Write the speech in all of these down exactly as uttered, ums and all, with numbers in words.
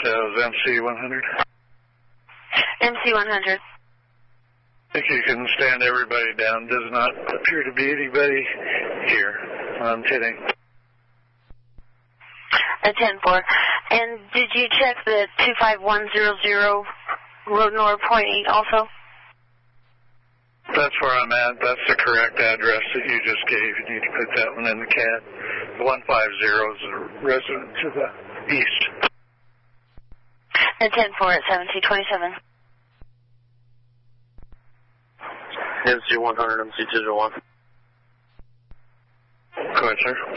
was M C one hundred. M C one hundred. I think you can stand everybody down. Does not appear to be anybody here on ten eight. A ten four. And did you check the two five one zero zero Road North Point eight also? That's where I'm at. That's the correct address that you just gave. You need to put that one in the C A D. The one five zero is a resident to the east. And ten four at seventeen twenty-seven. M C one hundred, M C two zero one. Go ahead, sir.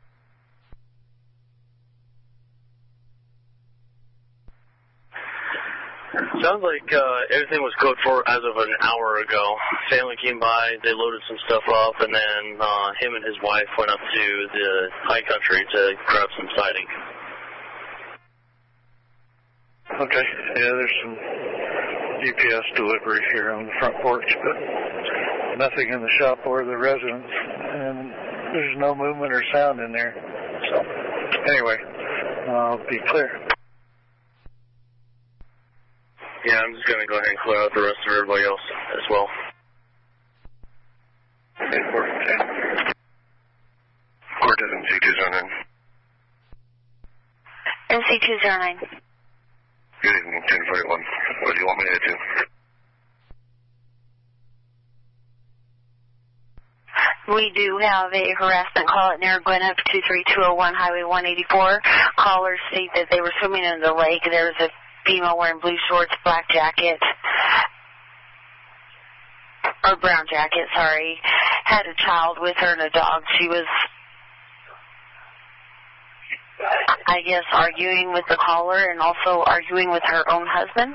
Sounds like uh, everything was code for as of an hour ago. Family came by, they loaded some stuff up, and then uh, him and his wife went up to the high country to grab some siding. Okay, yeah, there's some U P S delivery here on the front porch, but nothing in the shop or the residence, and there's no movement or sound in there. So, anyway, I'll be clear. Yeah, I'm just going to go ahead and clear out the rest of everybody else as well. Cortez M C two zero nine. M C two zero nine. Good evening, ten forty-one. What do you want me to head to? We do have a harassment call at Narragansett two three two oh one Highway one eighty-four. Callers state that they were swimming in the lake. There was a female wearing blue shorts, black jacket, or brown jacket, sorry, had a child with her and a dog. She was, I guess, arguing with the caller and also arguing with her own husband.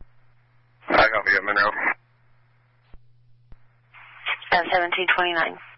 I got me a minute. At seventeen twenty-nine.